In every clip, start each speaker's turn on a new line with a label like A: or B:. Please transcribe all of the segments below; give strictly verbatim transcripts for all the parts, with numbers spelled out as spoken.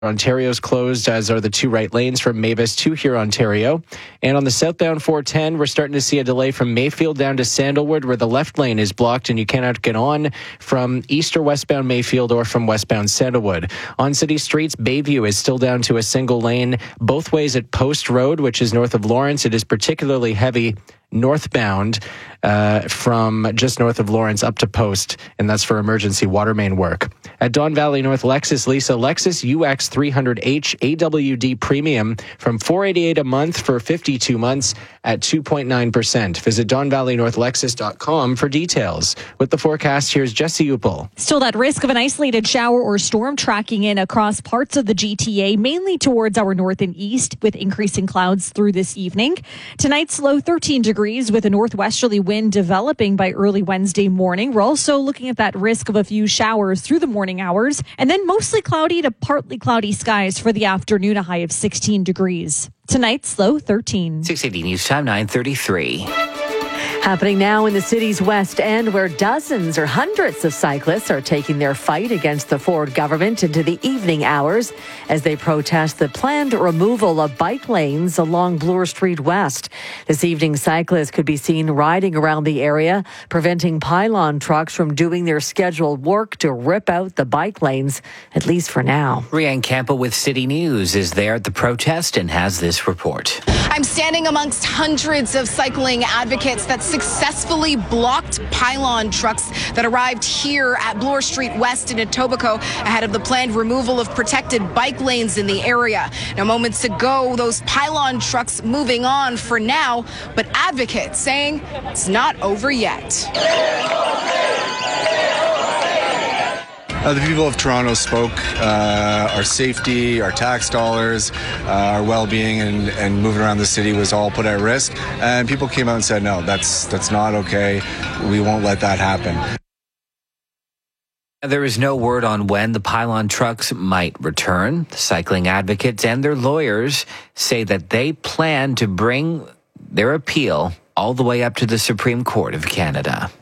A: Ontario's closed, as are the two right lanes from Mavis to here, Ontario. And on the southbound four ten, we're starting to see a delay from Mayfield down to Sandalwood, where the left lane is blocked and you cannot get on from east or westbound Mayfield or from westbound Sandalwood. On city streets, Bayview is still down to a single lane both ways at Post Road, which is north of Lawrence. It is particularly heavy northbound uh, from just north of Lawrence up to Post, and that's for emergency water main work. At Don Valley North Lexus, Lisa, Lexus U X three hundred H A W D Premium from four hundred eighty-eight dollars a month for fifty-two months at two point nine percent. Visit don valley north lexus dot com for details. With the forecast, here's Jesse Upel.
B: Still that risk of an isolated shower or storm tracking in across parts of the G T A, mainly towards our north and east, with increasing clouds through this evening. Tonight's low thirteen degrees with a northwesterly wind developing by early Wednesday morning. We're also looking at that risk of a few showers through the morning hours, and then mostly cloudy to partly cloudy skies for the afternoon, a high of sixteen degrees. Tonight's low thirteen.
C: six eighty News Time, nine thirty-three.
D: Happening now in the city's West End, where dozens or hundreds of cyclists are taking their fight against the Ford government into the evening hours as they protest the planned removal of bike lanes along Bloor Street West. This evening, cyclists could be seen riding around the area, preventing pylon trucks from doing their scheduled work to rip out the bike lanes, at least for now.
C: Rianne Campbell with City News is there at the protest and has this report.
E: I'm standing amongst hundreds of cycling advocates that successfully blocked pylon trucks that arrived here at Bloor Street West in Etobicoke ahead of the planned removal of protected bike lanes in the area. Now, moments ago, those pylon trucks moving on for now, but advocates saying it's not over yet.
F: Uh, the people of Toronto spoke. Uh, our safety, our tax dollars, uh, our well-being, and, and moving around the city was all put at risk. And people came out and said, no, that's that's not okay. We won't let that happen.
C: There is no word on when the pylon trucks might return. The cycling advocates and their lawyers say that they plan to bring their appeal all the way up to the Supreme Court of Canada.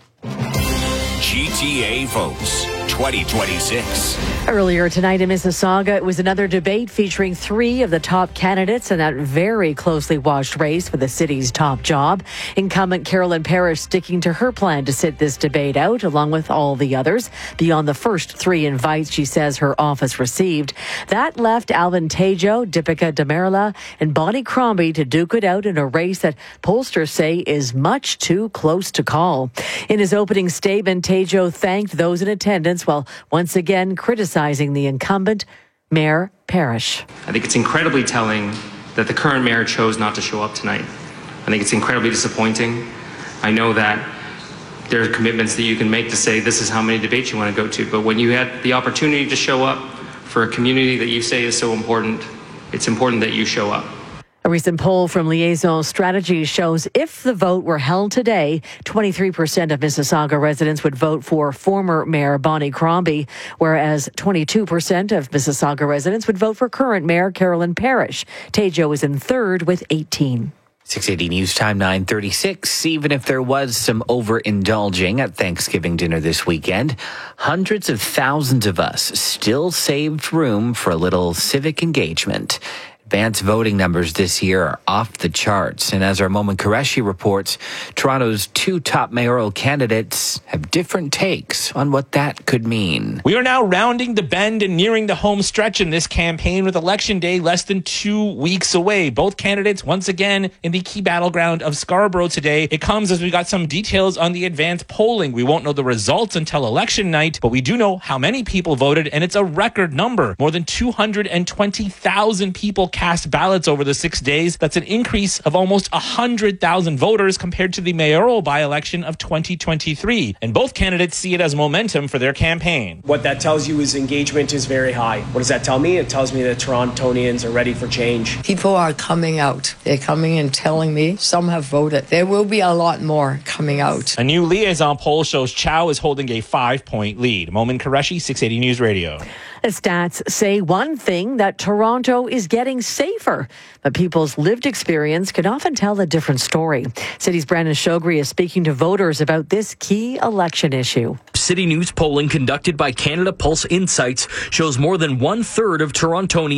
G: G T A votes twenty twenty-six.
D: Earlier tonight in Mississauga, it was another debate featuring three of the top candidates in that very closely watched race for the city's top job. Incumbent Carolyn Parrish sticking to her plan to sit this debate out, along with all the others, beyond the first three invites she says her office received. That left Alvin Tejo, Deepika Damerla, and Bonnie Crombie to duke it out in a race that pollsters say is much too close to call. In his opening statement, Tejo thanked those in attendance while once again criticizing the incumbent, Mayor Parrish.
H: I think it's incredibly telling that the current mayor chose not to show up tonight. I think it's incredibly disappointing. I know that there are commitments that you can make to say this is how many debates you want to go to, but when you had the opportunity to show up for a community that you say is so important, it's important that you show up.
D: A recent poll from Liaison Strategy shows if the vote were held today, twenty-three percent of Mississauga residents would vote for former Mayor Bonnie Crombie, whereas twenty-two percent of Mississauga residents would vote for current Mayor Carolyn Parrish. Tejo is in third with eighteen.
C: six eighty News Time, nine thirty-six. Even if there was some overindulging at Thanksgiving dinner this weekend, hundreds of thousands of us still saved room for a little civic engagement. Advance voting numbers this year are off the charts. And as our Momin Qureshi reports, Toronto's two top mayoral candidates have different takes on what that could mean.
I: We are now rounding the bend and nearing the home stretch in this campaign, with Election Day less than two weeks away. Both candidates once again in the key battleground of Scarborough today. It comes as we got some details on the advanced polling. We won't know the results until election night, but we do know how many people voted, and it's a record number. More than two hundred twenty thousand people cast ballots over the six days. That's an increase of almost one hundred thousand voters compared to the mayoral by-election of twenty twenty-three. And both candidates see it as momentum for their campaign.
J: What that tells you is engagement is very high. What does that tell me? It tells me that Torontonians are ready for change.
K: People are coming out. They're coming and telling me some have voted. There will be a lot more coming out.
I: A new Liaison poll shows Chow is holding a five-point lead. Momin Qureshi, six eighty News Radio.
D: The stats say one thing, that Toronto is getting safer. But people's lived experience can often tell a different story. City's Brandon Shogri is speaking to voters about this key election issue.
L: City News polling conducted by Canada Pulse Insights shows more than one third of Torontonians